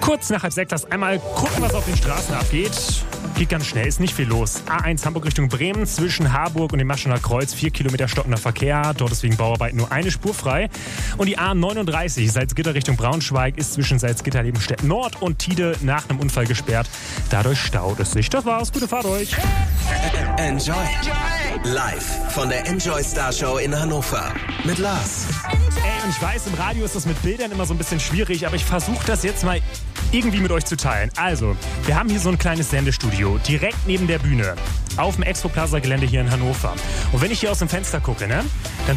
Kurz nach 5:30 erst einmal gucken, was auf den Straßen abgeht. Geht ganz schnell, ist nicht viel los. A1 Hamburg Richtung Bremen zwischen Harburg und dem Maschener Kreuz 4 Kilometer stockender Verkehr. Dort ist wegen Bauarbeiten nur eine Spur frei. Und die A39 Salzgitter Richtung Braunschweig ist zwischen Salzgitter-Lebenstedt Nord und Tide nach einem Unfall gesperrt. Dadurch staut es sich. Das war's. Gute Fahrt euch. Enjoy. Live von der Enjoy Star Show in Hannover mit Lars. Und ich weiß, im Radio ist das mit Bildern immer so ein bisschen schwierig, aber ich versuche das jetzt mal irgendwie mit euch zu teilen. Also, wir haben hier so ein kleines Sendestudio direkt neben der Bühne auf dem Expo Plaza Gelände hier in Hannover. Und wenn ich hier aus dem Fenster gucke, ne, dann